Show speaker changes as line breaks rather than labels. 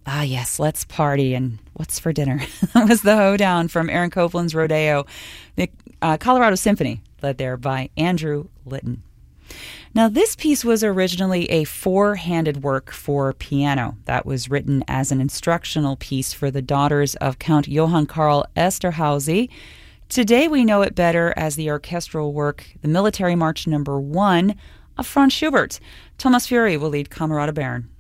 Ah, yes, let's party. And what's for dinner? That was the Hoedown from Aaron Copland's Rodeo, the Colorado Symphony, led there by Andrew Litton. Now, this piece was originally a four-handed work for piano that was written as an instructional piece for the daughters of Count Johann Karl Esterhazy. Today we know it better as the orchestral work, the Military March No. 1 of Franz Schubert. Thomas Fury will lead Camerata Bern.